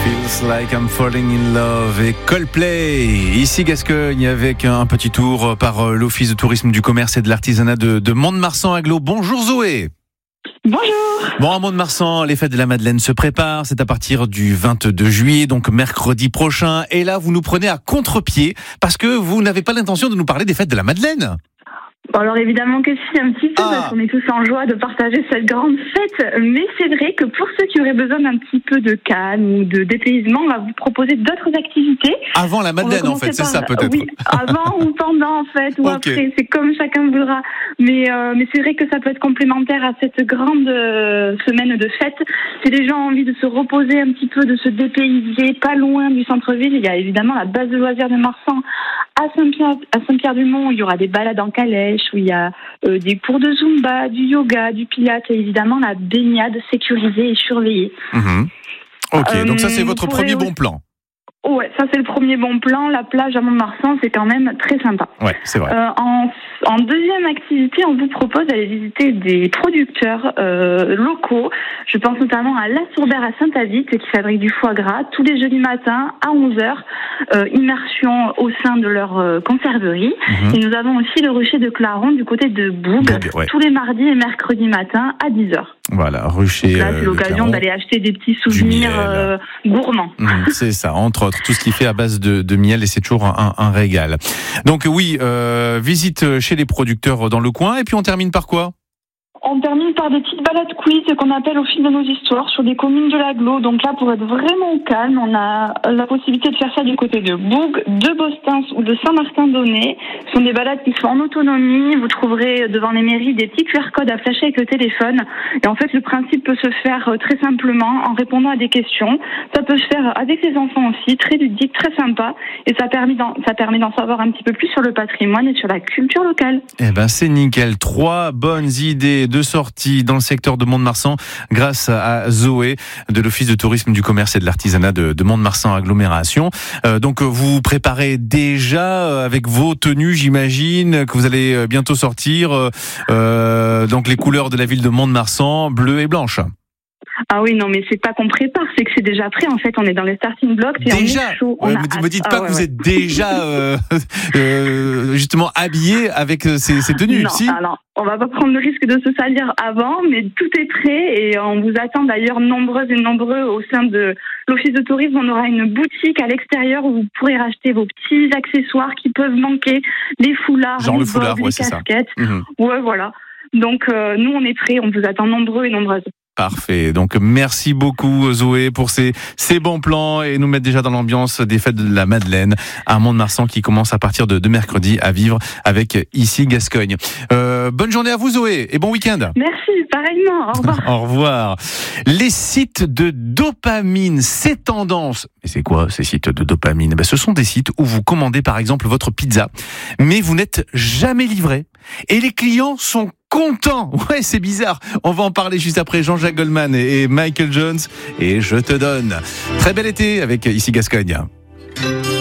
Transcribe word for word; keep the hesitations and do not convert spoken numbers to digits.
Feels like I'm falling in love et Coldplay. Ici Gascogne avec un petit tour par l'Office de tourisme du commerce et de l'artisanat de, de Mont-de-Marsan Agglo. Bonjour Zoé. Bonjour. Bon, à Mont-de-Marsan, les fêtes de la Madeleine se préparent. C'est à partir du vingt-deux juillet, donc mercredi prochain. Et là, vous nous prenez à contre-pied parce que vous n'avez pas l'intention de nous parler des fêtes de la Madeleine. Bon, alors évidemment que si, un petit peu, Ah. parce qu'on est tous en joie de partager cette grande fête. Mais c'est vrai que pour ceux qui auraient besoin d'un petit peu de calme ou de dépaysement, on va vous proposer d'autres activités. Avant la Madeleine, en fait, c'est par, ça peut-être. Oui, avant ou pendant, en fait, ou Okay. après, c'est comme chacun voudra. Mais, euh, mais c'est vrai que ça peut être complémentaire à cette grande euh, semaine de fête. Si les gens ont envie de se reposer un petit peu, de se dépayser, pas loin du centre-ville, il y a évidemment la base de loisirs de Marsan à Saint-Pierre, à Saint-Pierre-du-Mont, où il y aura des balades en calèche, où il y a euh, des cours de Zumba, du yoga, du pilates et évidemment la baignade sécurisée et surveillée. Mmh. Ok, Euh, donc ça c'est votre vous premier pourrez bon plan. Ouais, ça c'est le premier bon plan. La plage à Mont-de-Marsan, c'est quand même très sympa. Ouais, c'est vrai. Euh, en, en deuxième activité, on vous propose d'aller visiter des producteurs euh, locaux. Je pense notamment à La Sourbère à Saint-Avit qui fabrique du foie gras tous les jeudis matins à onze heures. Euh, immersion au sein de leur euh, conserverie. Mhm. Et nous avons aussi le rucher de Claron du côté de Bourg, Bourg, ouais. tous les mardis et mercredis matins à dix heures. Voilà, rucher. Donc là, euh, c'est de l'occasion Claron. d'aller acheter des petits souvenirs miel. euh, gourmands. Mmh, c'est ça, entre autres, tout ce qui fait à base de, de miel et c'est toujours un, un régal. Donc oui, euh, visite chez les producteurs dans le coin et puis on termine par quoi ? On termine par des petites balades quiz qu'on appelle au fil de nos histoires sur des communes de l'Agglo. Donc là, pour être vraiment au calme, on a la possibilité de faire ça du côté de Bourg, de Bostens ou de Saint-Martin-d'Aunay. Ce sont des balades qui sont en autonomie. Vous trouverez devant les mairies des petits Q R codes à flasher avec le téléphone. Et en fait, le principe peut se faire très simplement en répondant à des questions. Ça peut se faire avec les enfants aussi, très ludique, très sympa. Et ça permet d'en, ça permet d'en savoir un petit peu plus sur le patrimoine et sur la culture locale. Eh ben c'est nickel, trois bonnes idées de sortie dans le secteur de Mont-de-Marsan grâce à Zoé de l'Office de tourisme du commerce et de l'artisanat de, de Mont-de-Marsan Agglomération. Euh, donc vous vous préparez déjà avec vos tenues, j'imagine que vous allez bientôt sortir. Euh, donc les couleurs de la ville de Mont-de-Marsan, bleu et blanche. Ah oui, non, mais c'est pas qu'on prépare, c'est que c'est déjà prêt. En fait, on est dans les starting blocks. Et Déjà, on est chaud, on ouais, a me, me dites hâte. pas Ah que ouais, vous ouais. êtes déjà euh, euh, justement habillé avec ces, ces tenues. Non, Si alors, on va pas prendre le risque de se salir avant, mais tout est prêt et on vous attend d'ailleurs nombreuses et nombreux au sein de l'Office de tourisme. On aura une boutique à l'extérieur où vous pourrez racheter vos petits accessoires qui peuvent manquer, les foulards, Genre les le foulard, bobs, ouais, les c'est ça. casquettes. Mmh. Ouais, voilà. Donc, euh, nous, on est prêts, on vous attend nombreux et nombreuses. Parfait. Donc merci beaucoup Zoé pour ces, ces bons plans et nous mettre déjà dans l'ambiance des fêtes de la Madeleine à Mont-de-Marsan qui commence à partir de, de mercredi à vivre avec Ici Gascogne. Euh, bonne journée à vous Zoé et bon week-end. Merci, pareillement. Au revoir. Au revoir. Les sites de dopamine, c'est tendance. Mais c'est quoi ces sites de dopamine ? Ben, ce sont des sites où vous commandez par exemple votre pizza, mais vous n'êtes jamais livré. Et les clients sont contents. Ouais, c'est bizarre. On va en parler juste après Jean-Jacques Goldman et Michael Jones. Et je te donne. Très bel été avec Ici Gascogne.